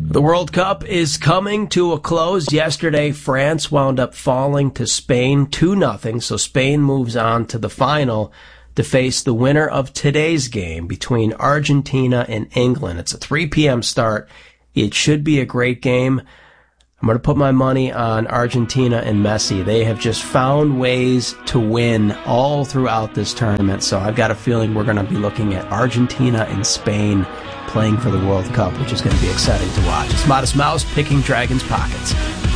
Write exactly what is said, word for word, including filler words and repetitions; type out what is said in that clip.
The World Cup is coming to a close. Yesterday, France wound up falling to Spain two nothing, so Spain moves on to the final to face the winner of today's game between Argentina and England. It's a three p.m. start. It should be a great game. I'm going to put my money on Argentina and Messi. They have just found ways to win all throughout this tournament, so I've got a feeling we're going to be looking at Argentina and Spain playing for the World Cup, which is going to be exciting to watch. It's Modest Mouse picking Dragons' pockets.